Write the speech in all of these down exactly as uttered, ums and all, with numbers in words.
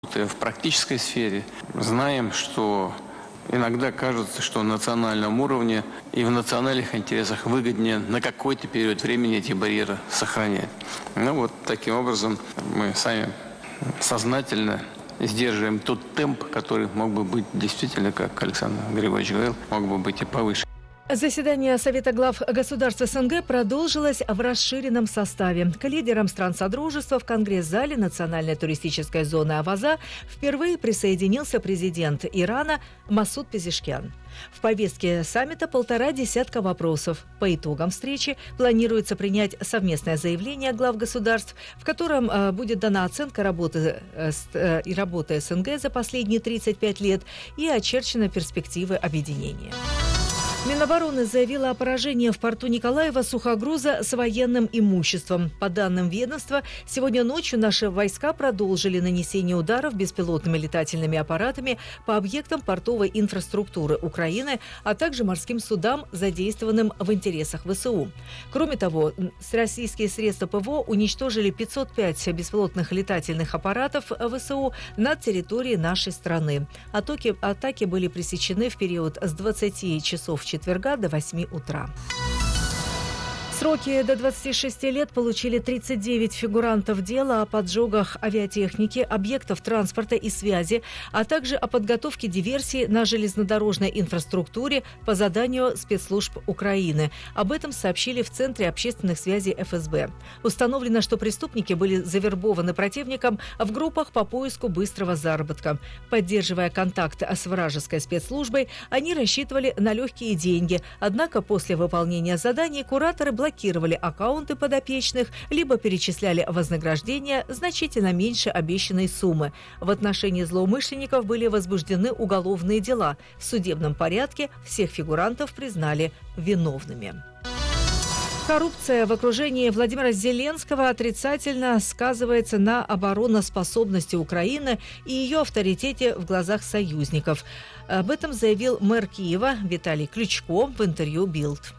В практической сфере знаем, что иногда кажется, что на национальном уровне и в национальных интересах выгоднее на какой-то период времени эти барьеры сохранять. Ну вот таким образом мы сами сознательно сдерживаем тот темп, который мог бы быть действительно, как Александр Григорьевич говорил, мог бы быть и повыше. Заседание Совета глав государств СНГ продолжилось в расширенном составе. К лидерам стран Содружества в Конгресс-зале Национальной туристической зоны Аваза впервые присоединился президент Ирана Масуд Пезешкиан. В повестке саммита полтора десятка вопросов. По итогам встречи планируется принять совместное заявление глав государств, в котором э, будет дана оценка работы, э, э, работы СНГ за последние тридцать пять лет и очерчены перспективы объединения. Минобороны заявила о поражении в порту Николаева сухогруза с военным имуществом. По данным ведомства, сегодня ночью наши войска продолжили нанесение ударов беспилотными летательными аппаратами по объектам портовой инфраструктуры Украины, а также морским судам, задействованным в интересах ВСУ. Кроме того, российские средства ПВО уничтожили пятьсот пять беспилотных летательных аппаратов ВСУ над территорией нашей страны. Атаки, атаки были пресечены в период с двадцати часов четверга до восьми утра. Сроки до двадцати шести лет получили тридцать девять фигурантов дела о поджогах авиатехники, объектов транспорта и связи, а также о подготовке диверсии на железнодорожной инфраструктуре по заданию спецслужб Украины. Об этом сообщили в Центре общественных связей эф эс бэ. Установлено, что преступники были завербованы противником в группах по поиску быстрого заработка. Поддерживая контакт с вражеской спецслужбой, они рассчитывали на легкие деньги. Однако после выполнения заданий кураторы блокировали блокировали аккаунты подопечных, либо перечисляли вознаграждения значительно меньше обещанной суммы. В отношении злоумышленников были возбуждены уголовные дела. В судебном порядке всех фигурантов признали виновными. Коррупция в окружении Владимира Зеленского отрицательно сказывается на обороноспособности Украины и ее авторитете в глазах союзников. Об этом заявил мэр Киева Виталий Кличко в интервью «Билд».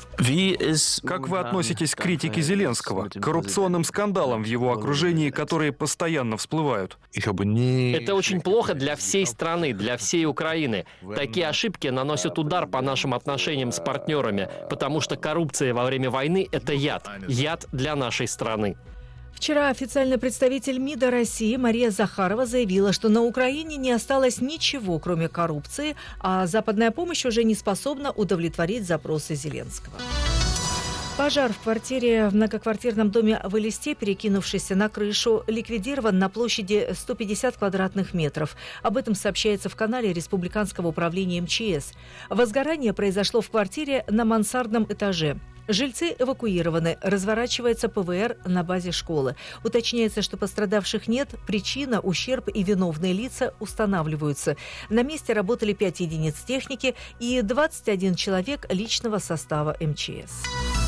Как вы относитесь к критике Зеленского, к коррупционным скандалам в его окружении, которые постоянно всплывают? Это очень плохо для всей страны, для всей Украины. Такие ошибки наносят удар по нашим отношениям с партнерами, потому что коррупция во время войны – это яд. Яд для нашей страны. Вчера официальный представитель МИДа России Мария Захарова заявила, что на Украине не осталось ничего, кроме коррупции, а западная помощь уже не способна удовлетворить запросы Зеленского. Пожар в квартире в многоквартирном доме в Элисте, перекинувшийся на крышу, ликвидирован на площади сто пятьдесят квадратных метров. Об этом сообщается в канале Республиканского управления эм че эс. Возгорание произошло в квартире на мансардном этаже. Жильцы эвакуированы, разворачивается пэ вэ эр на базе школы. Уточняется, что пострадавших нет, причина, ущерб и виновные лица устанавливаются. На месте работали пять единиц техники и двадцать один человек личного состава эм че эс.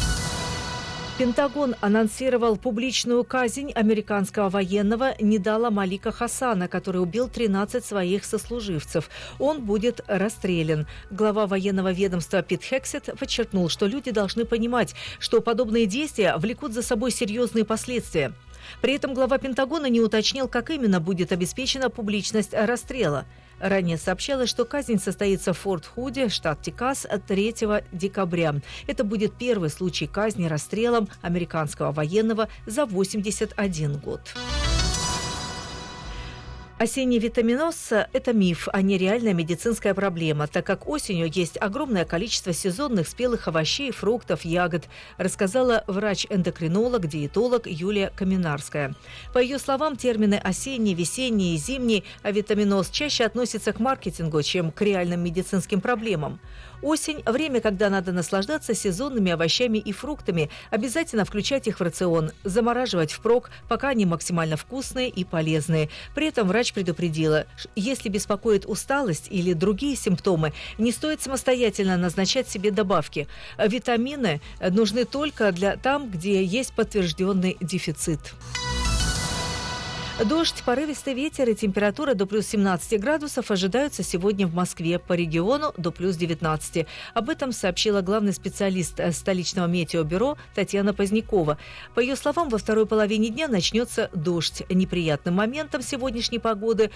Пентагон анонсировал публичную казнь американского военного Нидала Малика Хасана, который убил тринадцать своих сослуживцев. Он будет расстрелян. Глава военного ведомства Пит Хексет подчеркнул, что люди должны понимать, что подобные действия влекут за собой серьезные последствия. При этом глава Пентагона не уточнил, как именно будет обеспечена публичность расстрела. Ранее сообщалось, что казнь состоится в Форт-Худе, штат Техас, третьего декабря. Это будет первый случай казни расстрелом американского военного за восемьдесят один год. Осенний витаминоз – это миф, а не реальная медицинская проблема, так как осенью есть огромное количество сезонных спелых овощей, фруктов, ягод, рассказала врач-эндокринолог, диетолог Юлия Каминарская. По ее словам, термины «осенний», «весенний» и «зимний» авитаминоз чаще относятся к маркетингу, чем к реальным медицинским проблемам. Осень – время, когда надо наслаждаться сезонными овощами и фруктами, обязательно включать их в рацион, замораживать впрок, пока они максимально вкусные и полезные. При этом врач предупредила, если беспокоит усталость или другие симптомы, не стоит самостоятельно назначать себе добавки. Витамины нужны только для там, где есть подтвержденный дефицит. Дождь, порывистый ветер и температура до плюс семнадцати градусов ожидаются сегодня в Москве, по региону до плюс девятнадцати. Об этом сообщила главный специалист столичного метеобюро Татьяна Позднякова. По ее словам, во второй половине дня начнется дождь. Неприятным моментом сегодняшней погоды